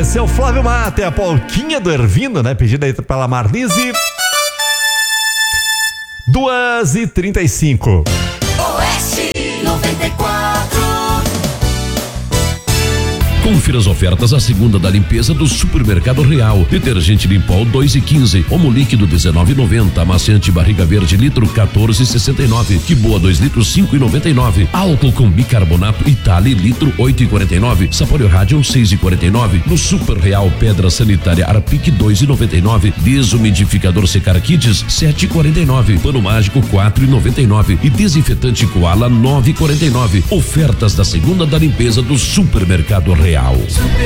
Esse é o Flávio Mata, é a polquinha do Ervindo, né? Pedida aí pela Marlise. 2h35. Oeste 94. Confira as ofertas à segunda da limpeza do Supermercado Real. Detergente Limpol 2,15, Omo líquido 19,90, amaciante barriga verde litro 14,69, que boa 2 litros 5,99, álcool com bicarbonato Itali litro 8,49, Sapolio Radium 6,49, no Super Real pedra sanitária Arpic 2,99, desumidificador Secar Kids 7,49, pano mágico 4,99 e desinfetante Koala 9,49. Ofertas da segunda da limpeza do Supermercado Real. Super